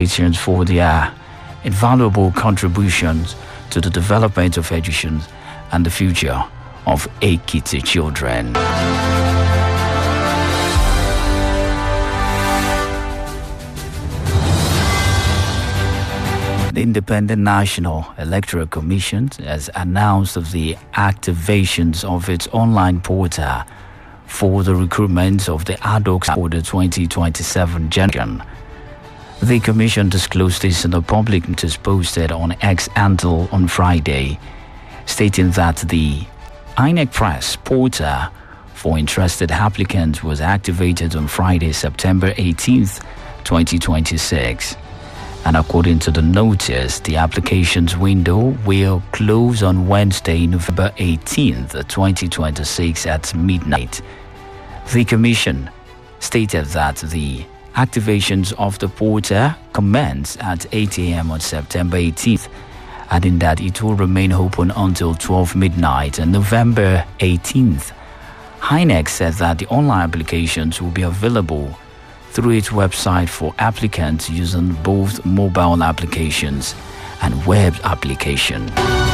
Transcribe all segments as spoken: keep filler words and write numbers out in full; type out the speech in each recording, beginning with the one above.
congratulations for their invaluable contributions to the development of education and the future of Ekiti children. The Independent National Electoral Commission has announced the activations of its online portal for the recruitment of the ad hoc for the twenty twenty-seven general. The Commission disclosed this in a public notice posted on X handle on Friday, stating that the I N E C Press portal for interested applicants was activated on Friday, September eighteenth, twenty twenty-six. And according to the notice, the applications window will close on Wednesday, November eighteenth, twenty twenty-six at midnight. The Commission stated that the activations of the portal commence at eight a.m. on September eighteenth, adding that it will remain open until twelve midnight on November eighteenth. I N E C said that the online applications will be available through its website for applicants using both mobile applications and web application.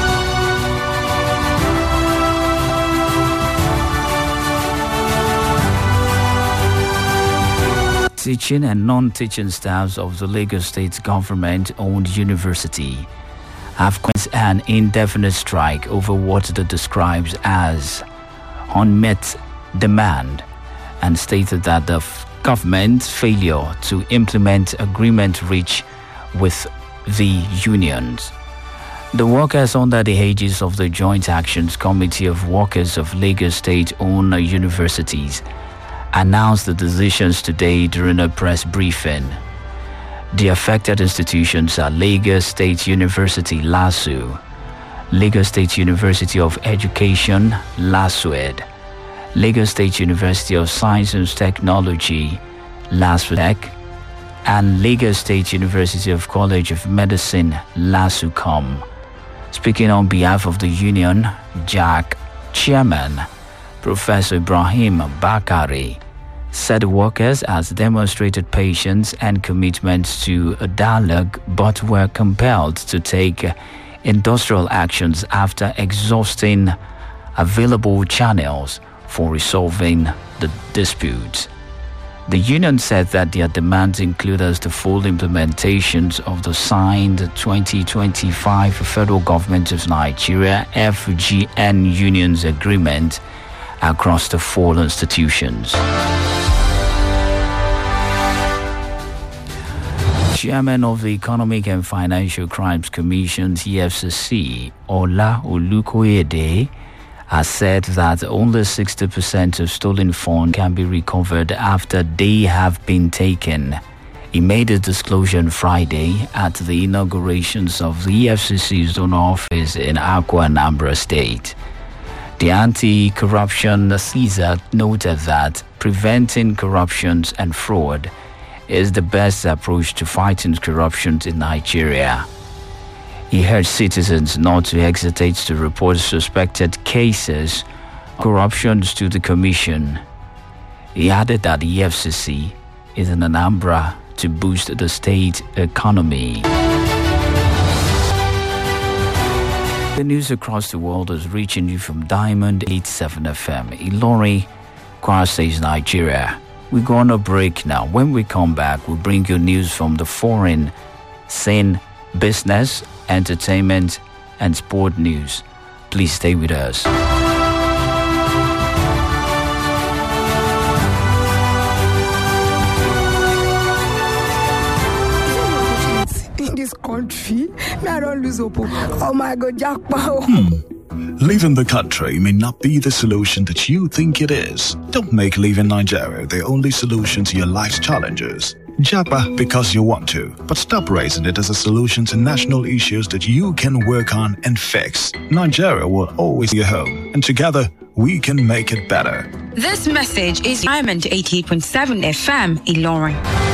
Teaching and non-teaching staffs of the Lagos State government-owned university have commenced an indefinite strike over what they describes as unmet demand, and stated that the f- government's failure to implement agreement reached with the unions. The workers under the aegis of the Joint Actions Committee of Workers of Lagos State-owned universities announced the decisions today during a press briefing. The affected institutions are Lagos State University LASU, Lagos State University of Education LASUED, Lagos State University of Science and Technology LASUTEC, and Lagos State University of College of Medicine LASUCOM. Speaking on behalf of the union, Jack Chairman Professor Ibrahim Bakari said workers has demonstrated patience and commitment to a dialogue, but were compelled to take industrial actions after exhausting available channels for resolving the dispute. The union said that their demands include as the full implementations of the signed twenty twenty-five Federal Government of Nigeria F G N Unions Agreement across the four institutions. Chairman of the Economic and Financial Crimes Commission, E F C C, Ola Olukoyede, has said that only sixty percent of stolen funds can be recovered after they have been taken. He made a disclosure on Friday at the inaugurations of the E F C C's zone office in Akwa, Anambra State. The anti-corruption Caesar noted that preventing corruption and fraud is the best approach to fighting corruption in Nigeria. He urged citizens not to hesitate to report suspected cases of corruption to the Commission. He added that the E F C C is in Anambra to boost the state economy. The news across the world is reaching you from Diamond eighty-seven F M, Ilorin, Kwara State, Nigeria. We go on a break now. When we come back, we'll bring you news from the foreign scene, business, entertainment, and sport news. Please stay with us. In this country, I don't lose hope. Oh my God, jackpot. Hmm. Leaving the country may not be the solution that you think it is. Don't make leaving Nigeria the only solution to your life's challenges. Japa because you want to, but stop raising it as a solution to national issues that you can work on and fix. Nigeria will always be your home, and together we can make it better. This message is Diamond eighty-eight point seven F M, Ilorin.